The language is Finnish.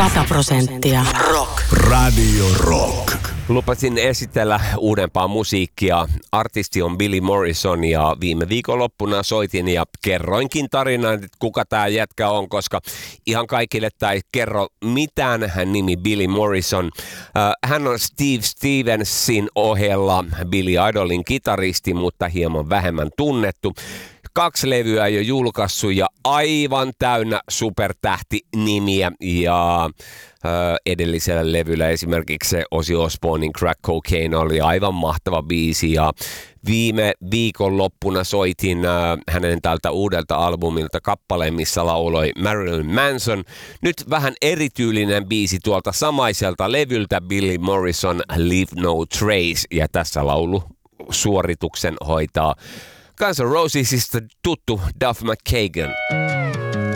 100% rock. Radio Rock. Lupasin esitellä uudempaa musiikkia. Artisti on Billy Morrison ja viime viikonloppuna soitin ja kerroinkin tarinan, että kuka tää jätkä on, koska ihan kaikille tää ei kerro mitään. Hän nimi Billy Morrison. Hän on Steve Stevensin ohella Billy Idolin kitaristi, mutta hieman vähemmän tunnettu. 2 levyä jo julkaissut ja aivan täynnä supertähtinimiä ja edellisellä levyllä esimerkiksi se Ozzy Osbournein Crack Cocaine oli aivan mahtava biisi ja viime viikonloppuna soitin hänen tältä uudelta albumilta kappaleen, missä lauloi Marilyn Manson. Nyt vähän erityylinen biisi tuolta samaiselta levyltä Billy Morrison Leave No Trace ja tässä laulu suorituksen hoitaa Guns N' Rosesista tuttu Duff McKagan.